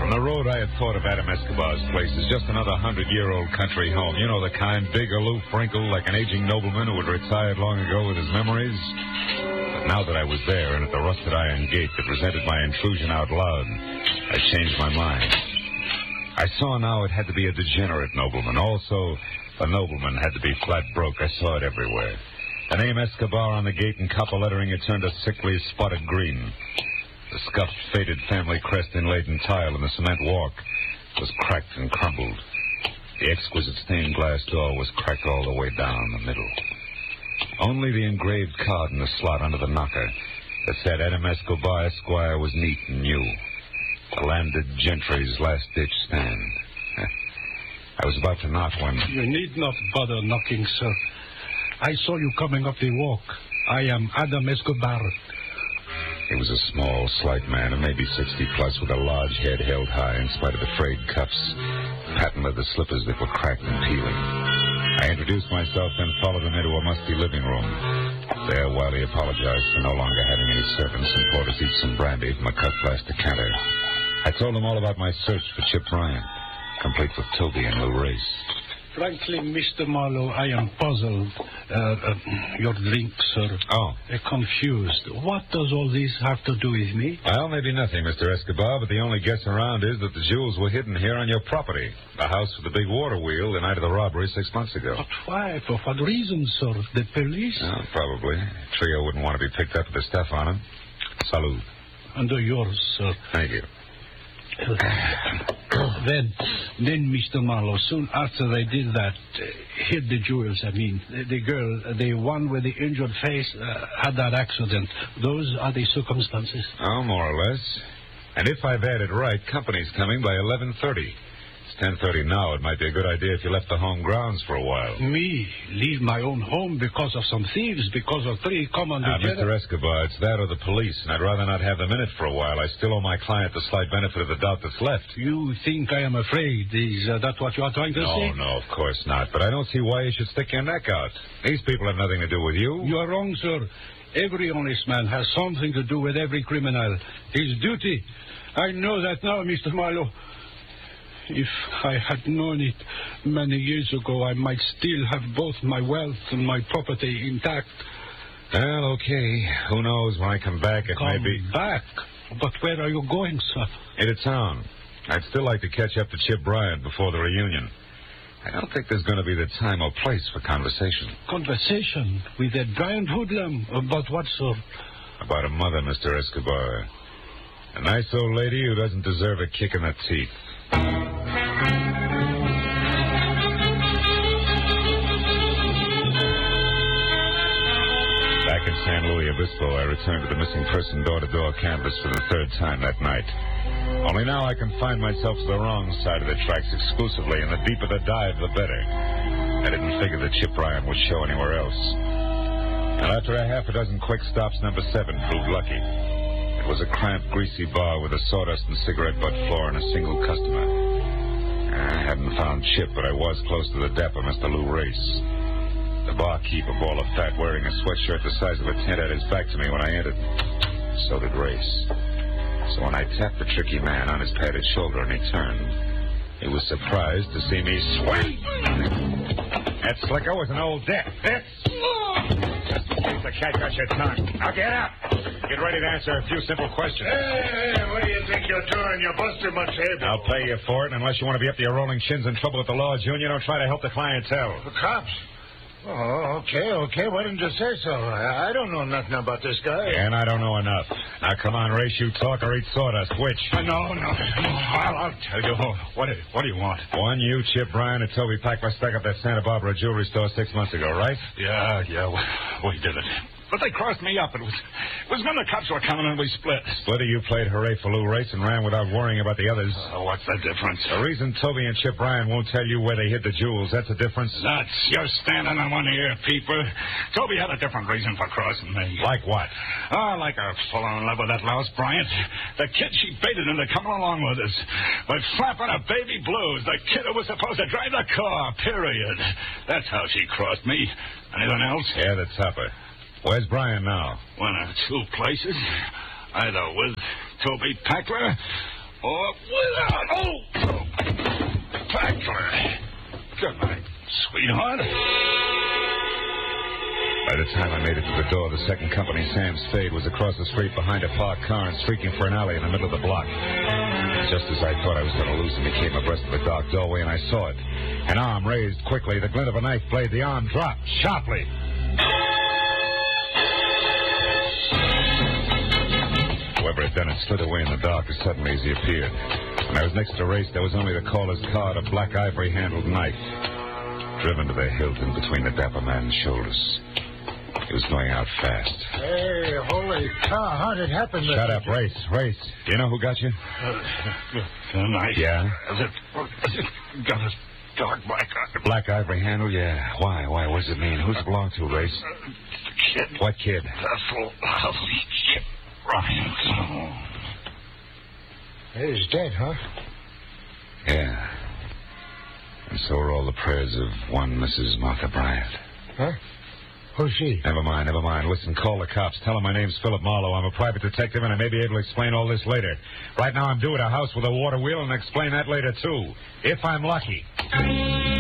On the road, I had thought of Adam Escobar's place as just another 100-year-old country home. You know, the kind, big, aloof, wrinkled, like an aging nobleman who had retired long ago with his memories. But now that I was there and at the rusted iron gate that resented my intrusion out loud, I changed my mind. I saw now it had to be a degenerate nobleman. Also, a nobleman had to be flat broke. I saw it everywhere. The name Escobar on the gate in copper lettering had turned a sickly, spotted green. The scuffed, faded family crest inlaid in tile in the cement walk was cracked and crumbled. The exquisite stained glass door was cracked all the way down the middle. Only the engraved card in the slot under the knocker that said Adam Escobar, Esquire, was neat and new. The landed gentry's last-ditch stand. I was about to knock when... You need not bother knocking, sir. I saw you coming up the walk. I am Adam Escobar. He was a small, slight man of maybe 60-plus with a large head held high in spite of the frayed cuffs, patent leather slippers that were cracked and peeling. I introduced myself, then followed him into a musty living room. There, Wiley apologized for no longer having any servants and poured us each some brandy from a cut-glass decanter. I told him all about my search for Chip Bryant, complete with Toby and Lou Race. Frankly, Mr. Marlowe, I am puzzled. Your drink, sir. Oh. Confused. What does all this have to do with me? Well, maybe nothing, Mr. Escobar, but the only guess around is that the jewels were hidden here on your property. The house with the big water wheel the night of the robbery 6 months ago. But why? For what reason, sir? The police? Oh, probably. Trio wouldn't want to be picked up with the stuff on him. Salud. Under yours, sir. Thank you. Then, Mr. Marlowe, soon after they did that, hid the jewels, the girl, the one with the injured face, had that accident. Those are the circumstances. Oh, more or less. And if I've added right, company's coming by 11:30. It's 10:30 now. It might be a good idea if you left the home grounds for a while. Me? Leave my own home because of some thieves, because of three common... Mr. Escobar, it's that or the police, and I'd rather not have them in it for a while. I still owe my client the slight benefit of the doubt that's left. You think I am afraid? Is that what you are trying to say? No, of course not. But I don't see why you should stick your neck out. These people have nothing to do with you. You are wrong, sir. Every honest man has something to do with every criminal. His duty. I know that now, Mr. Marlowe. If I had known it many years ago, I might still have both my wealth and my property intact. Well, okay. Who knows? When I come back, it may be... Come back? But where are you going, sir? Into town. I'd still like to catch up to Chip Bryant before the reunion. I don't think there's going to be the time or place for conversation. Conversation? With that Bryant hoodlum? About what, sir? About a mother, Mr. Escobar. A nice old lady who doesn't deserve a kick in the teeth. Back in San Luis Obispo, I returned to the missing person door-to-door canvass for the third time that night. Only now I confined myself to the wrong side of the tracks exclusively, and the deeper the dive, the better. I didn't figure that Chip Bryant would show anywhere else. And after a half a dozen quick stops, number 7 proved lucky. It was a cramped, greasy bar with a sawdust and cigarette butt floor and a single customer. I hadn't found Chip, but I was close to the dapper Mr. Lou Race. The barkeep, a ball of fat, wearing a sweatshirt the size of a tent, had his back to me when I entered. So did Race. So when I tapped the tricky man on his padded shoulder and he turned, he was surprised to see me swing. That slicker was an old deck. This? Just in case the cat got your tongue. Now get up. Get ready to answer a few simple questions. Hey, what do you think you're doing? You busted my table. I'll pay you for it, and unless you want to be up to your rolling shins in trouble with the law, Junior, don't try to help the clientele. The cops? Oh, okay. Why didn't you say so? I don't know nothing about this guy. And I don't know enough. Now, come on, Race, you talk or eat sawdust. Which? No. I'll tell you. What do you want? One, you, Chip Bryant, and Toby packed my stack up that Santa Barbara jewelry store 6 months ago, right? Yeah, we did it. But they crossed me up. It was when the cops were coming and we split. Splitter, you played hooray for Lou Race and ran without worrying about the others. What's the difference? The reason Toby and Chip Bryant won't tell you where they hid the jewels, that's the difference? You're standing on one ear, Peeper. Toby had a different reason for crossing me. Like what? Like her falling in love with that louse Bryant. The kid she baited into coming along with us. But flapping a baby blues, the kid who was supposed to drive the car, period. That's how she crossed me. Anything else? Yeah, the topper. Where's Brian now? One of two places. Either with Toby Packler Oh, without. Oh! Spectacular. Good night, sweetheart. By the time I made it to the door, the second company, Sam Spade, was across the street behind a parked car and streaking for an alley in the middle of the block. Just as I thought I was going to lose him, he came abreast of a dark doorway, and I saw it. An arm raised quickly, the glint of a knife blade, the arm dropped sharply. Whoever had done it slid away in the dark as suddenly as he appeared. When I was next to Race, there was only the caller's card, a black ivory-handled knife, driven to the hilt in between the dapper man's shoulders. He was going out fast. Hey, holy cow, how did it happen? Shut up, Race. Do you know who got you? The knife. Yeah? Has it got a dark Black ivory handle, yeah. Why? What does it mean? Who's it belong to, Race? The kid. What kid? Cecil Bryant. He's dead, huh? Yeah. And so are all the prayers of one Mrs. Martha Bryant. Huh? Who's she? Never mind. Listen, call the cops. Tell them my name's Philip Marlowe. I'm a private detective, and I may be able to explain all this later. Right now, I'm due at a house with a water wheel, and explain that later, too. If I'm lucky.